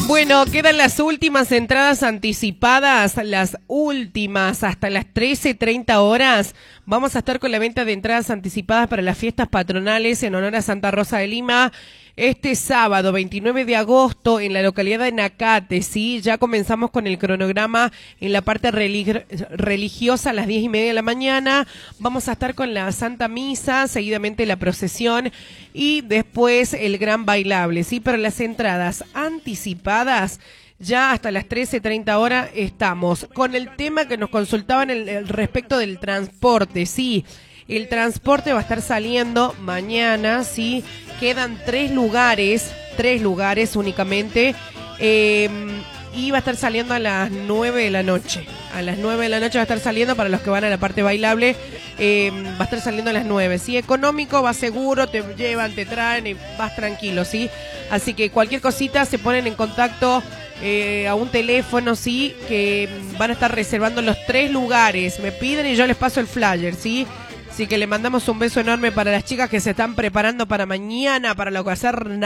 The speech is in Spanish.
Bueno, quedan las últimas entradas anticipadas, las últimas, hasta las 13:30 horas. Vamos a estar con la venta de entradas anticipadas para las fiestas patronales en honor a Santa Rosa de Lima. Este sábado, 29 de agosto, en la localidad de Nacate, ¿sí? Ya comenzamos con el cronograma en la parte religiosa a las 10:30 de la mañana. Vamos a estar con la Santa Misa, seguidamente la procesión y después el gran bailable, ¿sí? Pero las entradas anticipadas, ya hasta las 13:30 horas estamos. Con el tema que nos consultaban el respecto del transporte, ¿sí? El transporte va a estar saliendo mañana, ¿sí? Quedan tres lugares únicamente, y va a estar saliendo a las 9 de la noche. A las 9 de la noche va a estar saliendo para los que van a la parte bailable, va a estar saliendo a las 9. ¿Sí? Económico, va seguro, te llevan, te traen y vas tranquilo, ¿sí? Así que cualquier cosita se ponen en contacto a un teléfono, ¿sí? Que van a estar reservando los tres lugares. Me piden y yo les paso el flyer, ¿sí? Así que le mandamos un beso enorme para las chicas que se están preparando para mañana, para lo que va a ser